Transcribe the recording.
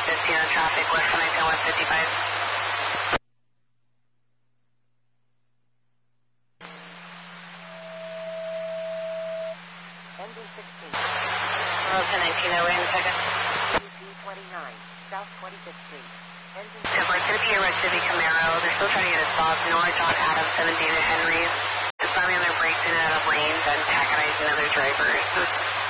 115 on traffic, west from 155. Engine 16. Hello, 1019, wait a second. UP29, South 25th Street. Engine 10 4, it's going to be a Red Civic Camaro. They're still trying to get us stopped. North John Adams, 17 at Henry's. They're slamming on their brakes in and out of lanes, antagonizing other drivers.